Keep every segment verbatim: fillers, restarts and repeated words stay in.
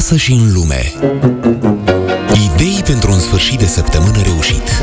acasă și în lume. Idei pentru un sfârșit de săptămână reușit.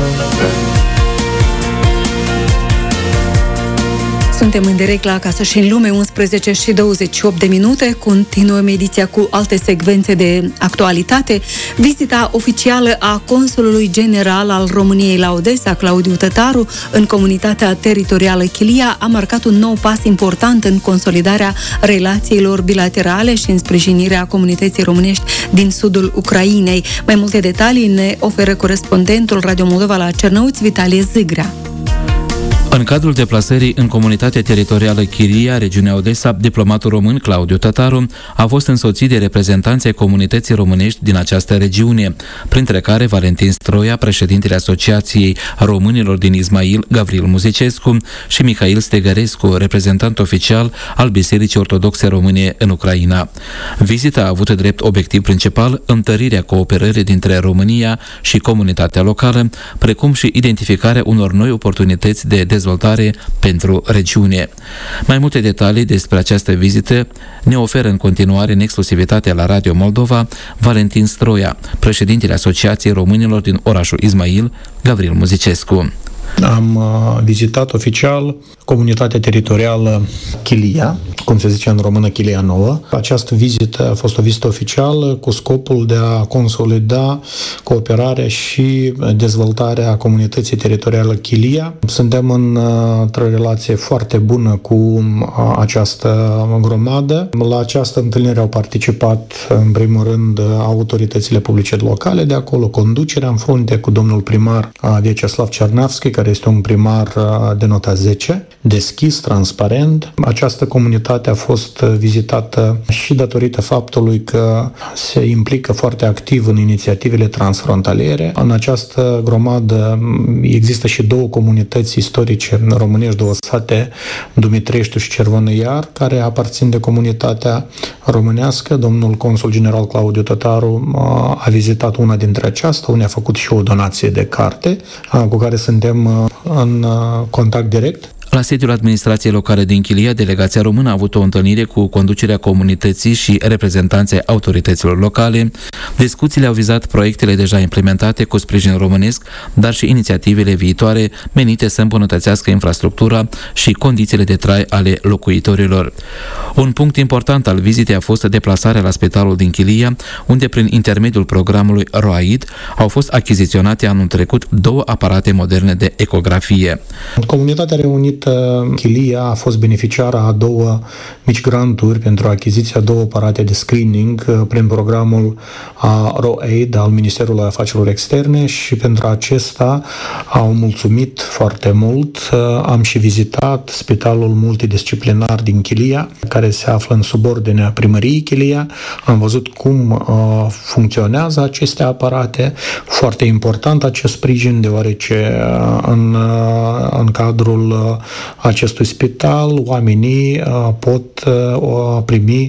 Suntem în direct la Acasă și în lume, unsprezece și douăzeci și opt de minute. Continuăm ediția cu alte secvențe de actualitate. Vizita oficială a Consulului General al României la Odessa, Claudiu Tătaru, în comunitatea teritorială Chilia, a marcat un nou pas important în consolidarea relațiilor bilaterale și în sprijinirea comunității românești din sudul Ucrainei. Mai multe detalii ne oferă corespondentul Radio Moldova la Cernăuți, Vitalie Zigrea. În cadrul deplasării în comunitatea teritorială Chilia, regiunea Odessa, diplomatul român Claudiu Tătaru a fost însoțit de reprezentanții comunității românești din această regiune, printre care Valentin Stroia, președintele Asociației Românilor din Ismail, Gavril Muzicescu, și Mihail Stegărescu, reprezentant oficial al Bisericii Ortodoxe Române în Ucraina. Vizita a avut drept obiectiv principal întărirea cooperării dintre România și comunitatea locală, precum și identificarea unor noi oportunități de dezvoltare dezvoltare pentru regiune. Mai multe detalii despre această vizită ne oferă în continuare în exclusivitate la Radio Moldova Valentin Stroia, președintele Asociației Românilor din orașul Ismail, Gavril Muzicescu. Am vizitat oficial comunitatea teritorială Chilia, cum se zice în română Chilia Nouă. Această vizită a fost o vizită oficială cu scopul de a consolida cooperarea și dezvoltarea comunității teritoriale Chilia. Suntem într-o relație foarte bună cu această gromadă. La această întâlnire au participat, în primul rând, autoritățile publice locale de acolo, conducerea în frunte cu domnul primar Vyacheslav Cernavski, care este un primar de nota zece, deschis, transparent. Această comunitate a fost vizitată și datorită faptului că se implică foarte activ în inițiativele transfrontaliere. În această gromadă există și două comunități istorice românești, două sate, Dumitreștiu și Cervănăiar, care aparțin de comunitatea românească. Domnul consul general Claudiu Tătaru a vizitat una dintre acestea, unde a făcut și o donație de carte, cu care suntem în contact direct. La sediul administrației locale din Chilia, delegația română a avut o întâlnire cu conducerea comunității și reprezentanții autorităților locale. Discuțiile au vizat proiectele deja implementate cu sprijin românesc, dar și inițiativele viitoare menite să îmbunătățească infrastructura și condițiile de trai ale locuitorilor. Un punct important al vizitei a fost deplasarea la spitalul din Chilia, unde prin intermediul programului ROAID au fost achiziționate anul trecut două aparate moderne de ecografie. Comunitatea reunită Chilia a fost beneficiară a două mici granturi pentru achiziția două aparate de screening prin programul ROAID al Ministerului Afacerilor Externe și pentru acesta au mulțumit foarte mult. Am și vizitat Spitalul Multidisciplinar din Chilia, care se află în subordinea primăriei Chilia. Am văzut cum funcționează aceste aparate. Foarte important acest sprijin, deoarece în, în cadrul acestui spital oamenii pot primi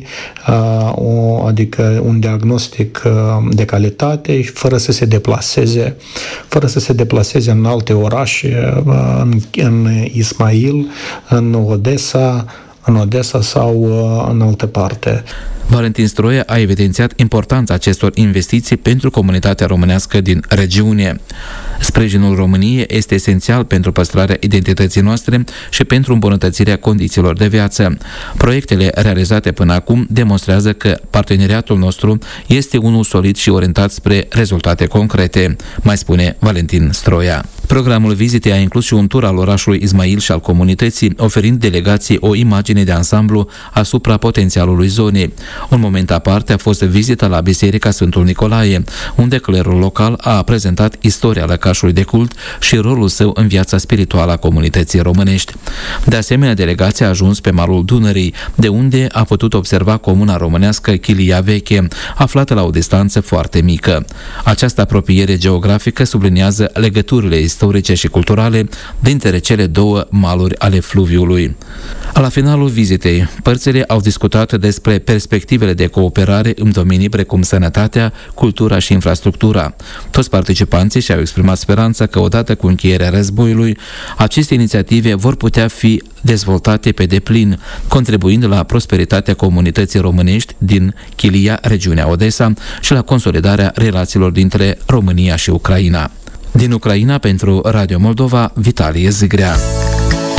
o, adică un diagnostic de calitate fără să se deplaseze, fără să se deplaseze în alte orașe, în, în Ismail, în Odessa, în Odessa sau în altă parte. Valentin Stroia a evidențiat importanța acestor investiții pentru comunitatea românească din regiune. Sprijinul României este esențial pentru păstrarea identității noastre și pentru îmbunătățirea condițiilor de viață. Proiectele realizate până acum demonstrează că parteneriatul nostru este unul solid și orientat spre rezultate concrete, mai spune Valentin Stroia. Programul vizitei a inclus și un tur al orașului Ismail și al comunității, oferind delegației o imagine de ansamblu asupra potențialului zonei. Un moment aparte a fost vizita la Biserica Sfântul Nicolae, unde clerul local a prezentat istoria lăcașului de cult și rolul său în viața spirituală a comunității românești. De asemenea, delegația a ajuns pe malul Dunării, de unde a putut observa comuna românească Chilia Veche, aflată la o distanță foarte mică. Această apropiere geografică subliniază legăturile istorice și culturale dintre cele două maluri ale fluviului. La finalul vizitei, părțile au discutat despre perspectivele de cooperare în domenii precum sănătatea, cultura și infrastructura. Toți participanții și-au exprimat speranța că odată cu încheierea războiului, aceste inițiative vor putea fi dezvoltate pe deplin, contribuind la prosperitatea comunității românești din Chilia, regiunea Odessa, și la consolidarea relațiilor dintre România și Ucraina. Din Ucraina, pentru Radio Moldova, Vitalie Zigrea.